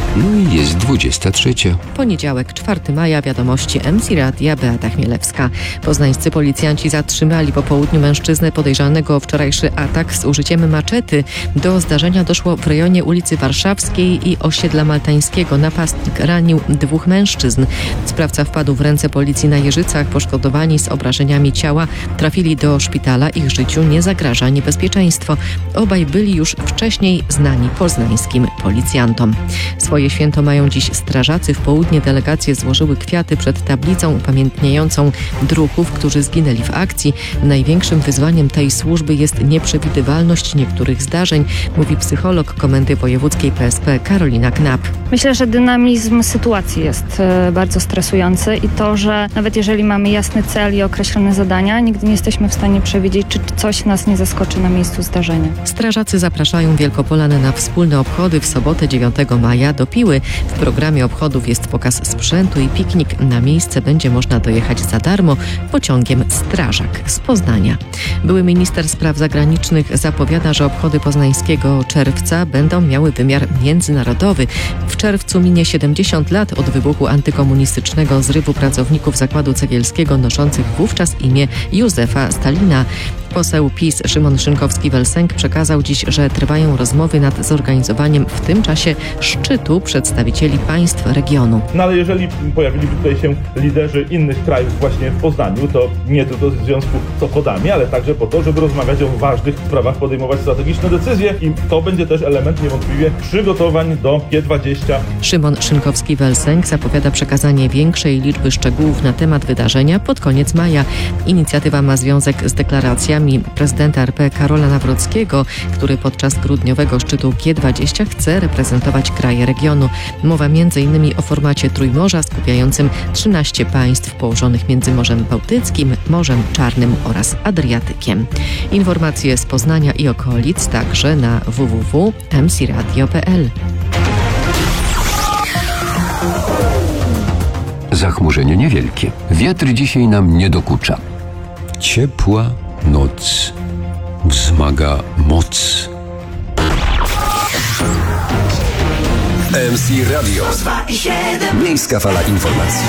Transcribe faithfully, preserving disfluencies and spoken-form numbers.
No i jest dwudziesta trzecia. Poniedziałek, czwartego maja, wiadomości M C Radia, Beata Chmielewska. Poznańscy policjanci zatrzymali po południu mężczyznę podejrzanego o wczorajszy atak z użyciem maczety. Do zdarzenia doszło w rejonie ulicy Warszawskiej i osiedla Maltańskiego. Napastnik ranił dwóch mężczyzn. Sprawca wpadł w ręce policji na Jeżycach. Poszkodowani z obrażeniami ciała trafili do szpitala. Ich życiu nie zagraża niebezpieczeństwo. Obaj byli już wcześniej znani poznańskim policjantom. Swoje święto mają dziś strażacy. W południe delegacje złożyły kwiaty przed tablicą upamiętniającą druhów, którzy zginęli w akcji. Największym wyzwaniem tej służby jest nieprzewidywalność niektórych zdarzeń, mówi psycholog Komendy Wojewódzkiej P S P Karolina Knap. Myślę, że dynamizm sytuacji jest bardzo stresujący i to, że nawet jeżeli mamy jasny cel i określone zadania, nigdy nie jesteśmy w stanie przewidzieć, czy coś nas nie zaskoczy na miejscu zdarzenia. Strażacy zapraszają Wielkopolan na wspólne obchody w sobotę dziewiątego maja do Piły. W programie obchodów jest pokaz sprzętu i piknik. Na miejsce będzie można dojechać za darmo pociągiem Strażak z Poznania. Były minister spraw zagranicznych zapowiada, że obchody poznańskiego czerwca będą miały wymiar międzynarodowy. W czerwcu minie siedemdziesiąt lat od wybuchu antykomunistycznego zrywu pracowników zakładu cegielskiego noszących wówczas imię Józefa Stalina. Poseł PiS Szymon Szynkowski-Welsenk przekazał dziś, że trwają rozmowy nad zorganizowaniem w tym czasie szczytu przedstawicieli państw regionu. No ale jeżeli pojawiliby tutaj się liderzy innych krajów właśnie w Poznaniu, to nie tylko w związku z obchodami, ale także po to, żeby rozmawiać o ważnych sprawach, podejmować strategiczne decyzje i to będzie też element niewątpliwie przygotowań do G dwadzieścia. Szymon Szynkowski-Welsenk zapowiada przekazanie większej liczby szczegółów na temat wydarzenia pod koniec maja. Inicjatywa ma związek z deklaracjami prezydenta R P Karola Nawrockiego, który podczas grudniowego szczytu G dwadzieścia chce reprezentować kraje regionu. Mowa między innymi o formacie Trójmorza skupiającym trzynaście państw położonych między Morzem Bałtyckim, Morzem Czarnym oraz Adriatykiem. Informacje z Poznania i okolic także na w w w kropka m c radio kropka p l. Zachmurzenie niewielkie. Wiatr dzisiaj nam nie dokucza. Ciepła noc wzmaga moc. M C Radio. Miejska fala informacji.